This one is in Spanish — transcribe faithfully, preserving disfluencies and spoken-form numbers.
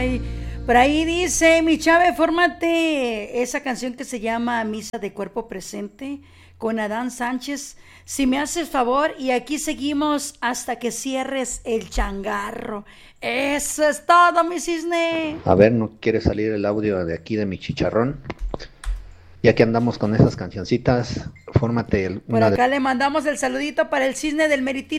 Por ahí dice, mi Chave, fórmate esa canción que se llama Misa de Cuerpo Presente con Adán Sánchez. Si me haces favor, y aquí seguimos hasta que cierres el changarro. Eso es todo, mi cisne. A ver, ¿no quiere salir el audio de aquí de mi chicharrón? Ya que andamos con esas cancioncitas, fórmate el, Por una acá de... le mandamos el saludito para el cisne del Meritito.